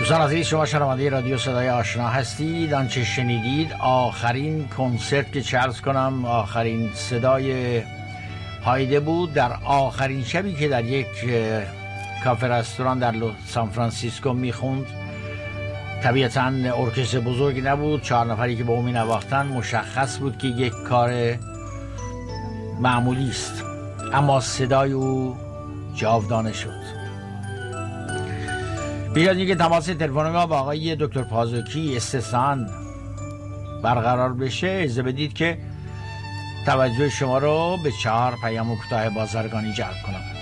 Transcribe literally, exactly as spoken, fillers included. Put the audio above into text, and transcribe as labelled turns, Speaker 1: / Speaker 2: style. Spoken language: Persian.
Speaker 1: دوستان عزیز، شما شنونده رادیو صدای آشنا هستید. آنچه شنیدید آخرین کنسرت که چه عرض کنم آخرین صدای هایده بود در آخرین شبی که در یک کافه رستوران در سان فرانسیسکو میخوند. طبیعتاً ارکستر بزرگی نبود، چهار نفری که به او مینواختن، مشخص بود که یک کار معمولی است، اما صدای او جاودانه شد. بیاد دیگه تماس تلفن ما با آقای دکتر پازوکی استثناً برقرار بشه. اجازه بدید که توجه شما رو به چهار پیام کوتاه بازرگانی جلب کنم.